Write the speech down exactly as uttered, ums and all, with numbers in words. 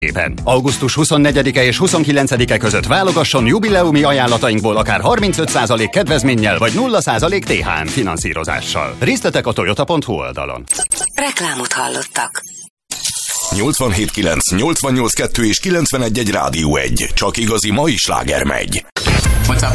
Éppen. augusztus huszonnegyedike és huszonkilencedike között válogasson jubileumi ajánlatainkból akár harmincöt százalék kedvezménnyel vagy nulla százalék té há em finanszírozással. Részletek a toyota pont hu oldalon. Reklámot hallottak. nyolcvanhét kilenc, nyolcvannyolc kettő és kilencvenegy egy Rádió egy. Csak igazi mai sláger megy.